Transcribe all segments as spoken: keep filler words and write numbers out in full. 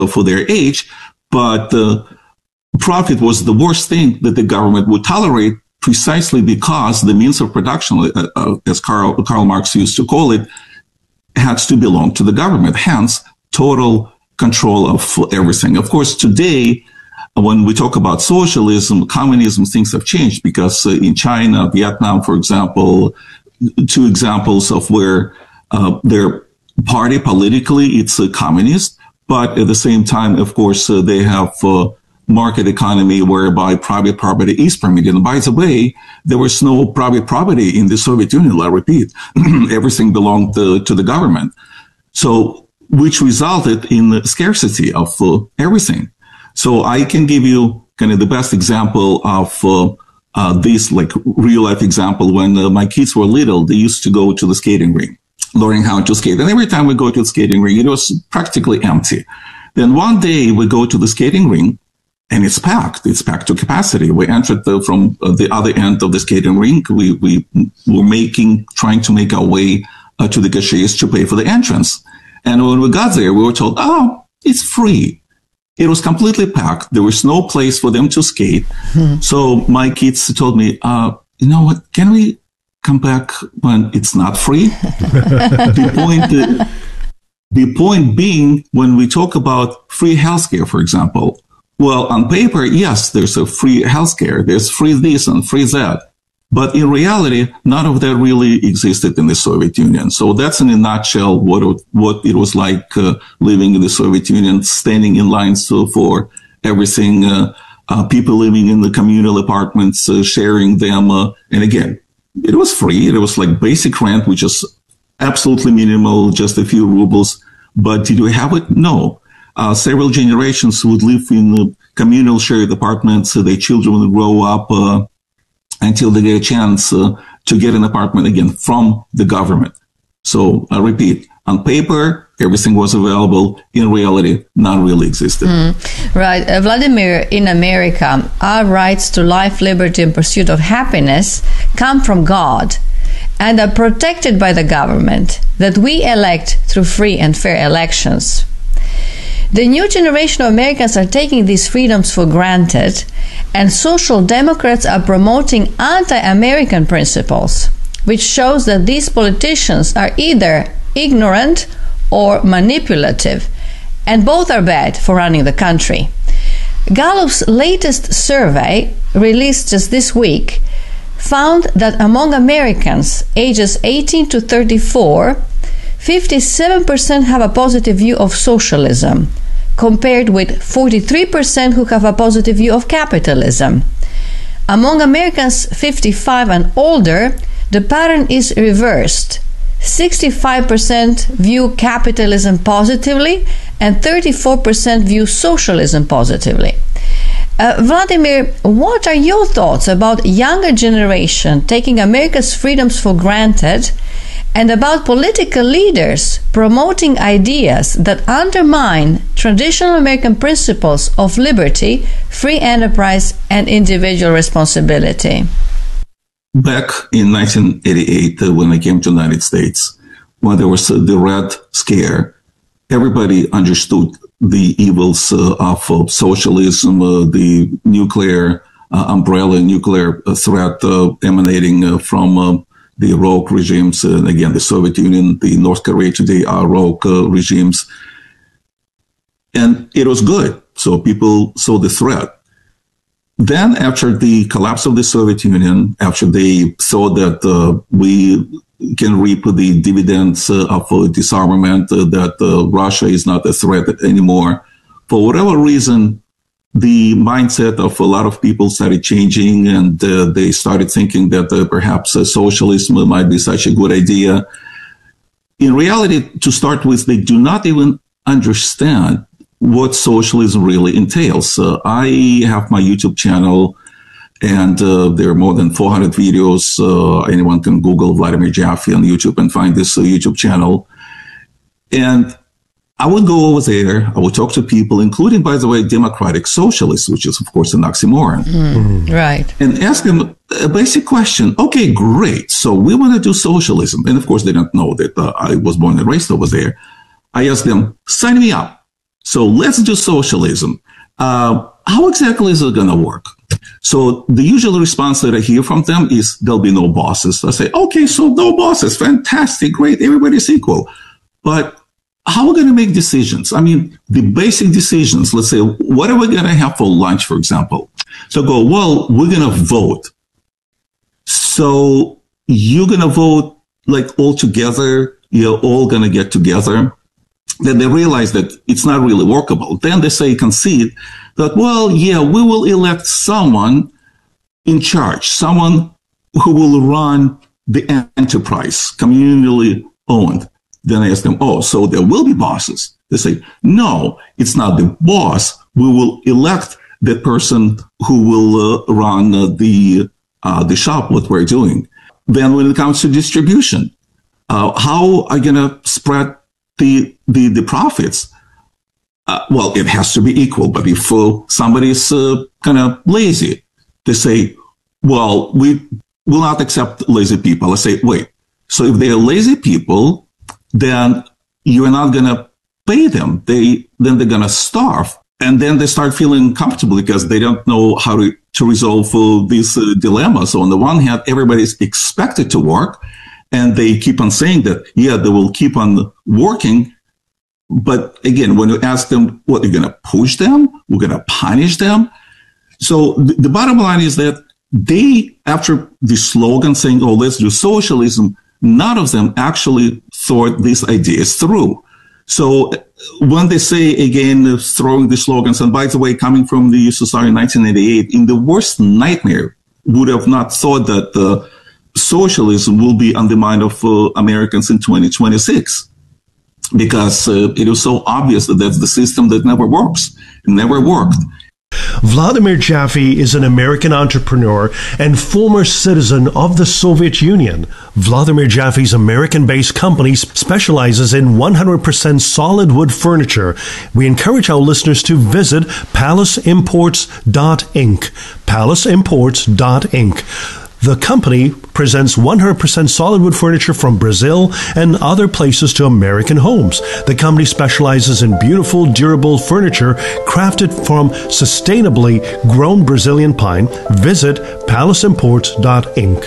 for their age, but uh, profit was the worst thing that the government would tolerate, precisely because the means of production, uh, uh, as Karl, Karl Marx used to call it, had to belong to the government. Hence, total control of everything. Of course, today, when we talk about socialism, communism, things have changed, because uh, in China, Vietnam, for example, two examples of where uh, their party politically, it's a communist, but at the same time, of course, uh, they have uh, market economy whereby private property is permitted. And by the way, there was no private property in the Soviet Union, I repeat. Everything belonged to, to the government. So, which resulted in the scarcity of uh, everything. So I can give you kind of the best example of uh, uh, this, like real life example. When uh, my kids were little, they used to go to the skating rink, learning how to skate. And every time we go to the skating rink, it was practically empty. Then one day we go to the skating rink and it's packed. It's packed to capacity. We entered the, from uh, the other end of the skating rink. We, we were making, trying to make our way uh, to the cashiers to pay for the entrance. And when we got there, we were told, oh, it's free. It was completely packed. There was no place for them to skate. Hmm. So my kids told me, uh, you know what, can we come back when it's not free? the point, uh, the point being, when we talk about free healthcare, for example, well, on paper, yes, there's a free healthcare. There's free this and free that. But in reality, none of that really existed in the Soviet Union. So that's in a nutshell what it, what it was like uh, living in the Soviet Union, standing in lines so for everything, uh, uh, people living in the communal apartments, uh, sharing them. Uh, and again, it was free. It was like basic rent, which is absolutely minimal, just a few rubles. But did we have it? No. Uh, several generations would live in uh, communal shared apartments. Uh, their children would grow up uh, until they get a chance uh, to get an apartment again from the government. So I repeat, on paper, everything was available. In reality, none really existed. Mm, right. Uh, Vladimir, in America, our rights to life, liberty, and pursuit of happiness come from God and are protected by the government that we elect through free and fair elections. The new generation of Americans are taking these freedoms for granted, and social democrats are promoting anti-American principles, which shows that these politicians are either ignorant or manipulative, and both are bad for running the country. Gallup's latest survey, released just this week, found that among Americans ages eighteen to thirty-four, fifty-seven percent have a positive view of socialism, compared with forty-three percent who have a positive view of capitalism. Among Americans fifty-five and older, the pattern is reversed. sixty-five percent view capitalism positively and thirty-four percent view socialism positively. Uh, Vladimir, what are your thoughts about younger generation taking America's freedoms for granted, and about political leaders promoting ideas that undermine traditional American principles of liberty, free enterprise, and individual responsibility? Back in nineteen eighty-eight, uh, when I came to the United States, when there was uh, the Red Scare, everybody understood the evils uh, of uh, socialism, uh, the nuclear uh, umbrella, nuclear uh, threat uh, emanating uh, from uh, the rogue regimes, and uh, again, the Soviet Union, the North Korea today are rogue uh, regimes. And it was good. So people saw the threat. Then after the collapse of the Soviet Union, after they saw that uh, we can reap the dividends uh, of uh, disarmament, uh, that uh, Russia is not a threat anymore, for whatever reason, the mindset of a lot of people started changing, and uh, they started thinking that uh, perhaps uh, socialism might be such a good idea. In reality, to start with, they do not even understand what socialism really entails. Uh, I have my YouTube channel, and uh, there are more than four hundred videos. Uh, anyone can Google Vladimir Jaffe on YouTube and find this uh, YouTube channel. And I would go over there, I would talk to people, including, by the way, democratic socialists, which is, of course, an oxymoron. Mm, mm. Right. And ask them a basic question. Okay, great. So we want to do socialism. And, of course, they don't know that uh, I was born and raised over there. I asked them, sign me up. so let's do socialism. Uh, how exactly is it going to work? So the usual response that I hear from them is there'll be no bosses. I say, okay, so no bosses. Fantastic. Great. Everybody's equal. But how are we going to make decisions? I mean, the basic decisions, let's say, what are we going to have for lunch, for example? So go, well, we're going to vote. So you're going to vote like all together. You're all going to get together. Then they realize that it's not really workable. Then they say, concede that, well, yeah, we will elect someone in charge, someone who will run the enterprise, communally owned. Then I ask them, oh, so there will be bosses. They say, no, it's not the boss. We will elect the person who will uh, run uh, the uh, the shop, what we're doing. Then when it comes to distribution, uh, how are you going to spread the the, the profits? Uh, well, it has to be equal. But if uh, somebody is uh, kind of lazy, they say, well, we will not accept lazy people. I say, wait, so if they are lazy people, then you're not going to pay them. They, then they're going to starve. And then they start feeling comfortable because they don't know how to, to resolve uh, these uh, dilemmas. So on the one hand, everybody's expected to work, and they keep on saying that, yeah, they will keep on working. But again, when you ask them, what, you're going to push them? We're going to punish them? So th- the bottom line is that they, after the slogan saying, oh, let's do socialism, none of them actually thought these ideas through. So when they say, again, throwing the slogans, and by the way, coming from the U S S R in nineteen eighty-eight, in the worst nightmare, would have not thought that uh, socialism will be on the mind of uh, Americans in twenty twenty-six. Because uh, it is so obvious that that's the system that never works. It never worked. Vladimir Jaffe is an American entrepreneur and former citizen of the Soviet Union. Vladimir Jaffe's American-based company specializes in one hundred percent solid wood furniture. We encourage our listeners to visit palace imports dot inc. palace imports dot inc. The company presents one hundred percent solid wood furniture from Brazil and other places to American homes. The company specializes in beautiful, durable furniture crafted from sustainably grown Brazilian pine. Visit palace imports dot inc.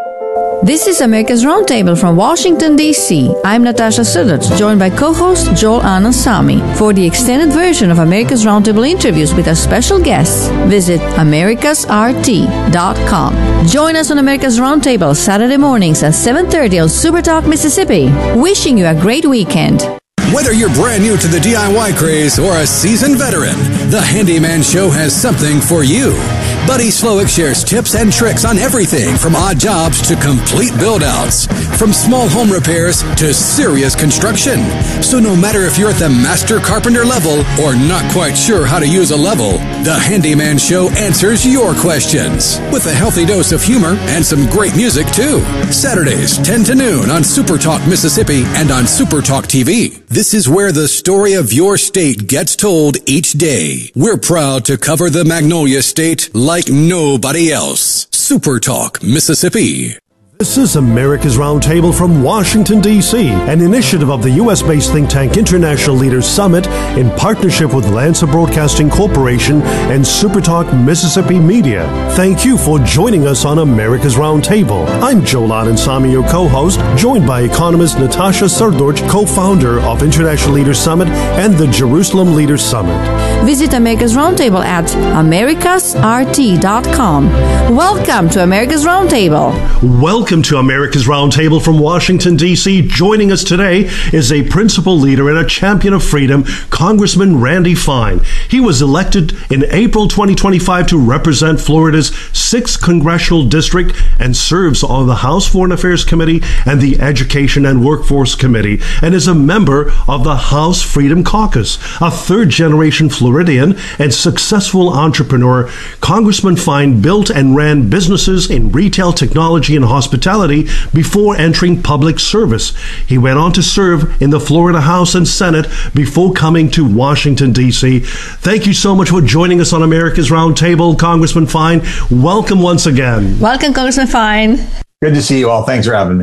This is America's Roundtable from Washington, D C I'm Natasha Suddert, joined by co-host Joel Anand Samy. For the extended version of America's Roundtable interviews with our special guests, visit americas r t dot com. Join us on America's Roundtable Saturday mornings at seven thirty on Supertalk, Mississippi. Wishing you a great weekend. Whether you're brand new to the D I Y craze or a seasoned veteran, the Handyman Show has something for you. Buddy Slowick shares tips and tricks on everything from odd jobs to complete build-outs, from small home repairs to serious construction. So no matter if you're at the master carpenter level or not quite sure how to use a level, the Handyman Show answers your questions with a healthy dose of humor and some great music too. Saturdays, ten to noon on Supertalk Mississippi and on Supertalk T V. This is where the story of your state gets told each day. We're proud to cover the Magnolia State like nobody else. Supertalk Mississippi. This is America's Roundtable from Washington, D C, an initiative of the U S-based think tank International Leaders Summit in partnership with Lancer Broadcasting Corporation and Supertalk Mississippi Media. Thank you for joining us on America's Roundtable. I'm Joel Anand Samy, your co-host, joined by economist Natasha Suddert, co-founder of International Leaders Summit and the Jerusalem Leaders Summit. Visit America's Roundtable at americas r t dot com. Welcome to America's Roundtable. Welcome Welcome to America's Roundtable from Washington, D C Joining us today is a principal leader and a champion of freedom, Congressman Randy Fine. He was elected in April twenty twenty-five to represent Florida's sixth Congressional District and serves on the House Foreign Affairs Committee and the Education and Workforce Committee, and is a member of the House Freedom Caucus. A third-generation Floridian and successful entrepreneur, Congressman Fine built and ran businesses in retail, technology, and hospitality before entering public service. He went on to serve in the Florida House and Senate before coming to Washington, D C Thank you so much for joining us on America's Roundtable, Congressman Fine. Welcome once again. Welcome, Congressman Fine. Good to see you all. Thanks for having me.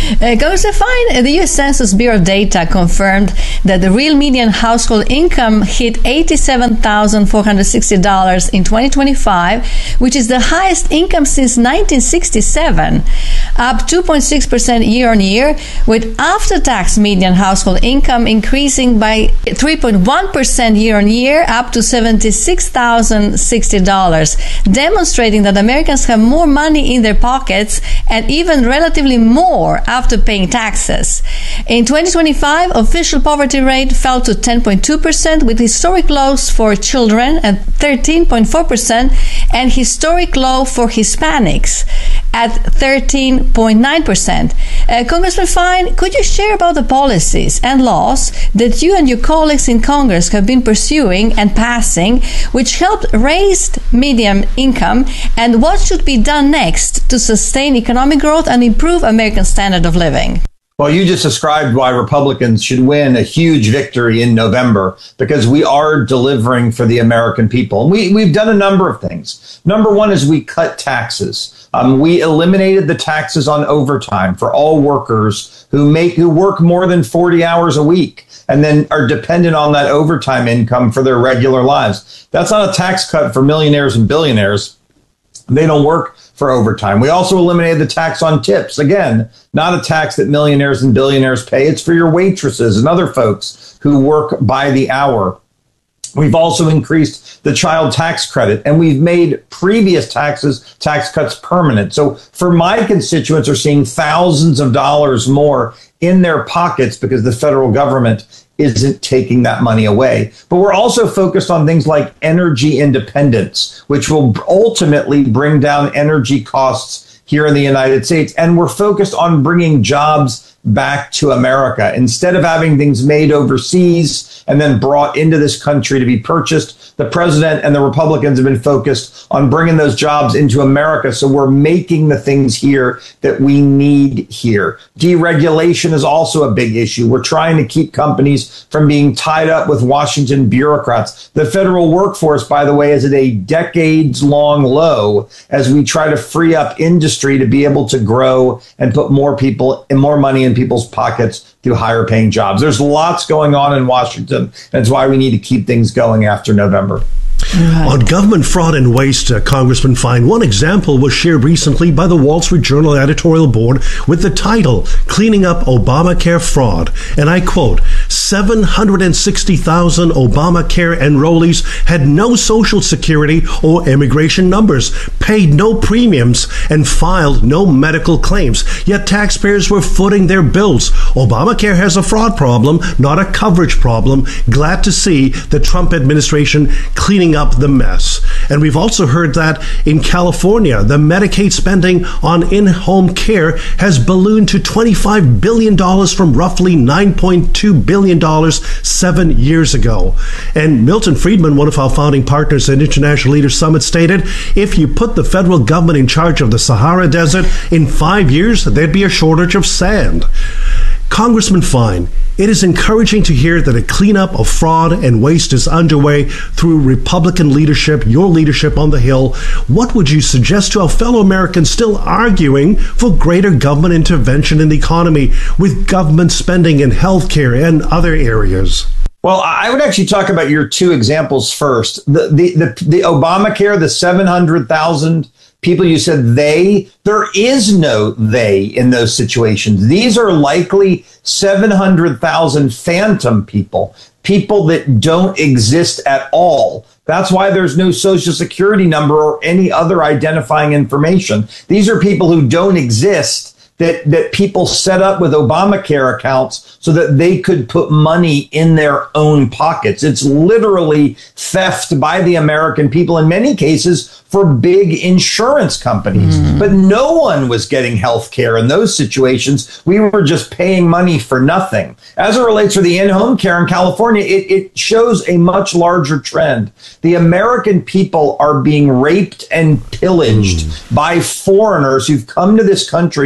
Uh, Congressman Fine, the U S Census Bureau data confirmed that the real median household income hit eighty-seven thousand four hundred sixty dollars in twenty twenty-five, which is the highest income since nineteen sixty-seven, up two point six percent year on year, with after-tax median household income increasing by three point one percent year on year, up to seventy-six thousand sixty dollars, demonstrating that Americans have more money in their pockets and even relatively more after paying taxes. In twenty twenty-five, official poverty rate fell to ten point two percent, with historic lows for children at thirteen point four percent and historic low for Hispanics at thirteen point nine percent. Uh, Congressman Fine, could you share about the policies and laws that you and your colleagues in Congress have been pursuing and passing, which helped raise median income, and what should be done next to sustain economic growth and improve American standard of living? Well, you just described why Republicans should win a huge victory in November, because we are delivering for the American people. And we, we've done a number of things. Number one is we cut taxes. Um, we eliminated the taxes on overtime for all workers who make who work more than forty hours a week and then are dependent on that overtime income for their regular lives. That's not a tax cut for millionaires and billionaires. They don't work for overtime. We also eliminated the tax on tips. Again, not a tax that millionaires and billionaires pay. It's for your waitresses and other folks who work by the hour. We've also increased the child tax credit, and we've made previous taxes, tax cuts permanent. So for my constituents are seeing thousands of dollars more in their pockets because the federal government isn't taking that money away. But we're also focused on things like energy independence, which will ultimately bring down energy costs here in the United States. And we're focused on bringing jobs back to America. Instead of having things made overseas and then brought into this country to be purchased, the president and the Republicans have been focused on bringing those jobs into America. So we're making the things here that we need here. Deregulation is also a big issue. We're trying to keep companies from being tied up with Washington bureaucrats. The federal workforce, by the way, is at a decades-long low as we try to free up industry to be able to grow and put more people and more money in people's pockets through higher paying jobs. There's lots going on in Washington. That's why we need to keep things going after November. Right. On government fraud and waste, uh, Congressman Fine, one example was shared recently by the Wall Street Journal editorial board with the title, Cleaning Up Obamacare Fraud. And I quote, seven hundred sixty thousand Obamacare enrollees had no Social Security or immigration numbers, paid no premiums, and filed no medical claims. Yet taxpayers were footing their bills. Obamacare has a fraud problem, not a coverage problem. Glad to see the Trump administration cleaning up the mess. And we've also heard that in California, the Medicaid spending on in-home care has ballooned to twenty-five billion dollars from roughly nine point two billion dollars seven years ago. And Milton Friedman, one of our founding partners at International Leaders Summit, stated, if you put the federal government in charge of the Sahara Desert, in five years, there'd be a shortage of sand. Congressman Fine, it is encouraging to hear that a cleanup of fraud and waste is underway through Republican leadership, your leadership on the Hill. What would you suggest to our fellow Americans still arguing for greater government intervention in the economy with government spending in healthcare and other areas? Well, I would actually talk about your two examples first. The the the, the Obamacare, the seven hundred thousand people you said they, there is no they in those situations. These are likely seven hundred thousand phantom people, people that don't exist at all. That's why there's no Social Security number or any other identifying information. These are people who don't exist, that that people set up with Obamacare accounts so that they could put money in their own pockets. It's literally theft by the American people, in many cases for big insurance companies. Mm. But no one was getting health care in those situations. We were just paying money for nothing. As it relates to the in-home care in California, it, it shows a much larger trend. The American people are being raped and pillaged mm. by foreigners who've come to this country and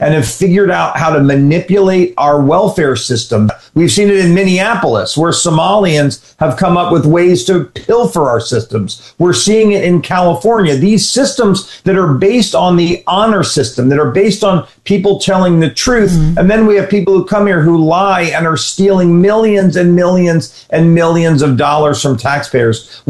and have figured out how to manipulate our welfare system. We've seen it in Minneapolis, where Somalians have come up with ways to pilfer our systems. We're seeing it in California. These systems that are based on the honor system, that are based on people telling the truth. Mm-hmm. And then we have people who come here who lie and are stealing millions and millions and millions of dollars from taxpayers.